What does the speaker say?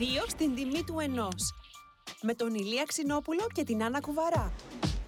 2 στην τιμή του 1. Με τον Ηλία Ξινόπουλο και την Άννα Κουβαρά.